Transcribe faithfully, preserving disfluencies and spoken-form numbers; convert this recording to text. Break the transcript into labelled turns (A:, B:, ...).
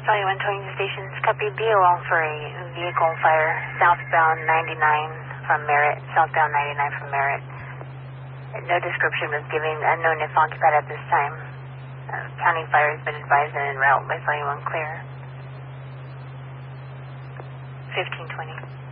A: Sallyone Towing Stations, copy. Be along for a vehicle fire southbound ninety-nine from Merritt, southbound ninety-nine from Merritt. No description was given, unknown if occupied at this time. Uh, county fire has been advised and en route by Sallyone Clear. fifteen twenty.